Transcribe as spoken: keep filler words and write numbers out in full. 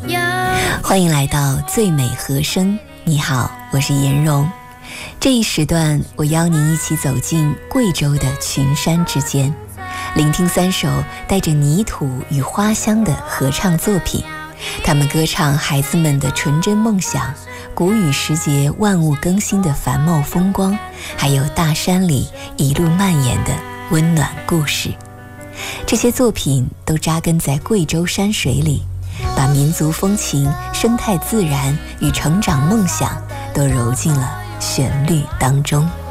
欢迎来到最美和声，你好，我是颜蓉。这一时段，我邀您一起走进贵州的群山之间，聆听三首带着泥土与花香的合唱作品。他们歌唱孩子们的纯真梦想，谷雨时节万物更新的繁茂风光，还有大山里一路蔓延的温暖故事。这些作品都扎根在贵州山水里，把民族风情、生态自然与成长梦想都揉进了旋律当中。